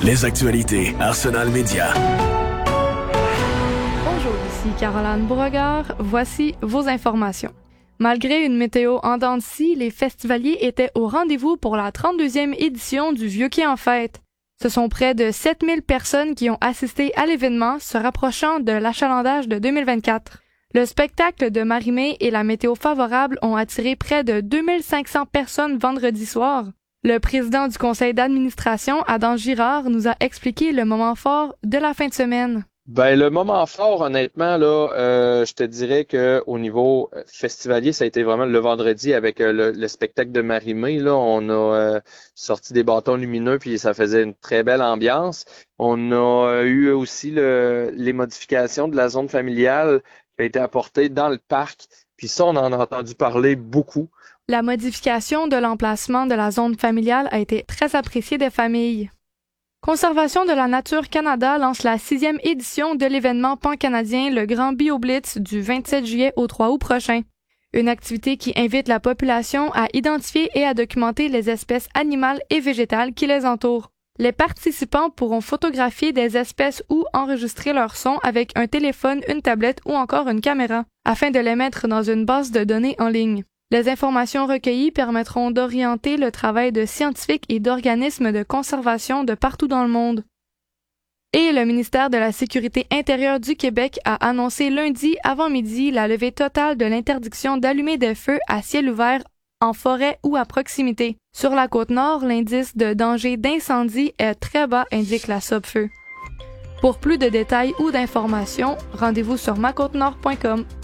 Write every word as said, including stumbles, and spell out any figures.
Les actualités Arsenal Média. Bonjour, ici Caroline Beauregard. Voici vos informations. Malgré une météo en dents de scie, les festivaliers étaient au rendez-vous pour la trente-deuxième édition du Vieux-Quai en fête. Ce sont près de sept mille personnes qui ont assisté à l'événement, se rapprochant de l'achalandage de deux mille vingt-quatre. Le spectacle de Marie-Mé et la météo favorable ont attiré près de deux mille cinq cents personnes vendredi soir. Le président du conseil d'administration, Adam Girard, nous a expliqué le moment fort de la fin de semaine. Ben le moment fort, honnêtement, là, euh, je te dirais que au niveau festivalier, ça a été vraiment le vendredi avec euh, le, le spectacle de Marie-Mé. Là, on a euh, sorti des bâtons lumineux, puis ça faisait une très belle ambiance. On a euh, eu aussi le, les modifications de la zone familiale qui a été apportée dans le parc. Puis ça, on en a entendu parler beaucoup. La modification de l'emplacement de la zone familiale a été très appréciée des familles. Conservation de la Nature Canada lance la sixième édition de l'événement pan-canadien Le Grand BioBlitz du vingt-sept juillet au trois août prochain. Une activité qui invite la population à identifier et à documenter les espèces animales et végétales qui les entourent. Les participants pourront photographier des espèces ou enregistrer leur son avec un téléphone, une tablette ou encore une caméra, afin de les mettre dans une base de données en ligne. Les informations recueillies permettront d'orienter le travail de scientifiques et d'organismes de conservation de partout dans le monde. Et le ministère de la Sécurité intérieure du Québec a annoncé lundi avant midi la levée totale de l'interdiction d'allumer des feux à ciel ouvert en forêt ou à proximité. Sur la Côte-Nord, l'indice de danger d'incendie est très bas, indique la Sopfeu. Pour plus de détails ou d'informations, rendez-vous sur ma côte nord point com.